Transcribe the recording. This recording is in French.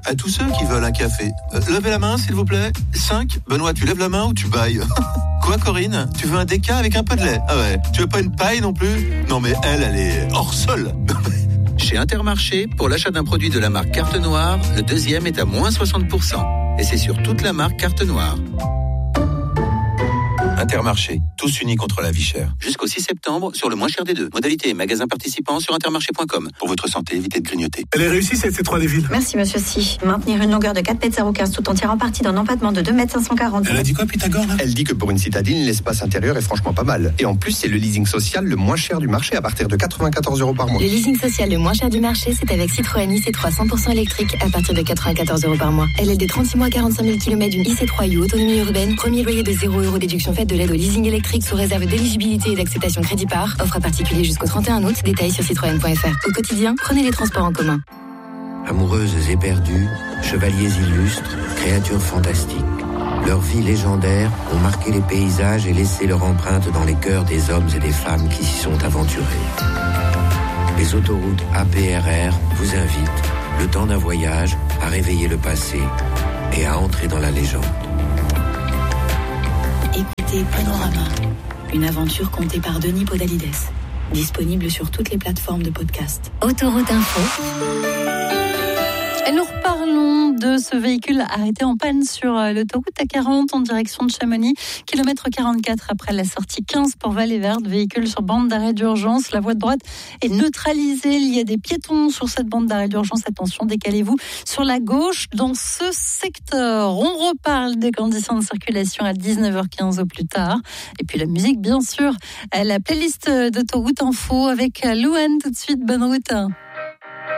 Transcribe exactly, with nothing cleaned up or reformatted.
à tous ceux qui veulent un café. Euh, levez la main, s'il vous plaît. cinq. Benoît, tu lèves la main ou tu bailles? Quoi, Corinne? Tu veux un déca avec un peu de lait? Ah ouais. Tu veux pas une paille non plus? Non mais elle, elle est hors sol. Chez Intermarché, pour l'achat d'un produit de la marque Carte Noire, le deuxième est à moins soixante pour cent. Et c'est sur toute la marque Carte Noire. Intermarché, tous unis contre la vie chère. Jusqu'au six septembre, sur le moins cher des deux. Modalité et magasin participant sur intermarché point com. Pour votre santé, évitez de grignoter. Elle est réussie cette C trois des villes. Merci monsieur Si. Maintenir une longueur de quatre mètres zéro quinze tout en tirant parti d'un empattement de deux mètres cinq cent quarante. Elle a dit quoi Pythagore là? Elle dit que pour une citadine, l'espace intérieur est franchement pas mal. Et en plus, c'est le leasing social le moins cher du marché à partir de quatre-vingt-quatorze euros par mois. Le leasing social le moins cher du marché, c'est avec Citroën I C trois cent pour cent électrique à partir de quatre-vingt-quatorze euros par mois. L L D trente-six mois, quarante-cinq mille kilomètres d'une I C trois U autonomie urbaine. Premier loyer de zéro euros, déduction faite de l'aide au leasing électrique sous réserve d'éligibilité et d'acceptation crédit par. Offre à particulier jusqu'au trente et un août. Détails sur citroën point f r. Au quotidien, prenez les transports en commun. Amoureuses éperdues, chevaliers illustres, créatures fantastiques. Leurs vies légendaires ont marqué les paysages et laissé leur empreinte dans les cœurs des hommes et des femmes qui s'y sont aventurés. Les autoroutes A P R R vous invitent, le temps d'un voyage, à réveiller le passé et à entrer dans la légende. Écoutez Panorama, une aventure contée par Denis Podalides. Disponible sur toutes les plateformes de podcast. Autoroute Info. Et nous reparlons de ce véhicule arrêté en panne sur l'autoroute A quarante en direction de Chamonix, kilomètre quarante-quatre après la sortie quinze pour Vallée Verte. Véhicule sur bande d'arrêt d'urgence. La voie de droite est neutralisée. Il y a des piétons sur cette bande d'arrêt d'urgence. Attention, décalez-vous sur la gauche dans ce secteur. On reparle des conditions de circulation à dix-neuf heures quinze au plus tard. Et puis la musique, bien sûr. La playlist d'Autoroute Info avec Louane tout de suite. Bonne route.